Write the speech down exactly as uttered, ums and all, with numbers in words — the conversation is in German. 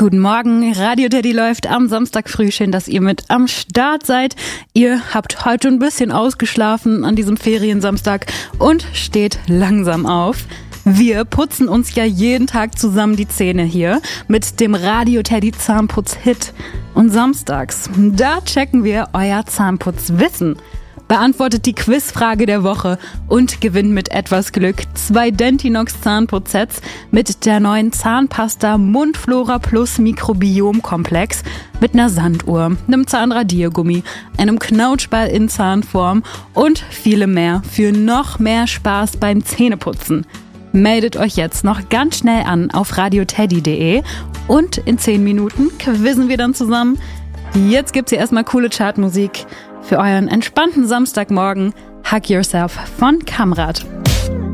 Guten Morgen, Radio Teddy läuft am Samstag früh. Schön, dass ihr mit am Start seid. Ihr habt heute ein bisschen ausgeschlafen an diesem Feriensamstag und steht langsam auf. Wir putzen uns ja jeden Tag zusammen die Zähne hier mit dem Radio Teddy Zahnputz-Hit. Und samstags, da checken wir euer Zahnputzwissen. Beantwortet die Quizfrage der Woche und gewinnt mit etwas Glück zwei Dentinox Zahnputzsets mit der neuen Zahnpasta Mundflora Plus Mikrobiom-Komplex mit einer Sanduhr, einem Zahnradiergummi, einem Knautschball in Zahnform und vielem mehr für noch mehr Spaß beim Zähneputzen. Meldet euch jetzt noch ganz schnell an auf radioteddy punkt de und in zehn Minuten quizzen wir dann zusammen. Jetzt gibt's hier erstmal coole Chartmusik für euren entspannten Samstagmorgen. Hug Yourself von Kamrat.